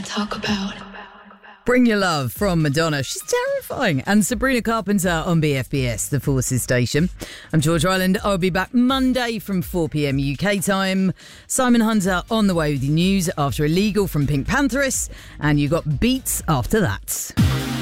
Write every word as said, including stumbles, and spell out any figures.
talk about. Bring Your Love from Madonna. She's terrifying. And Sabrina Carpenter on B F B S, the Forces station. I'm George Ryland. I'll be back Monday from four p.m. U K time. Simon Hunter on the way with the news after Illegal from Pink Pantheress. And you got Beats after that.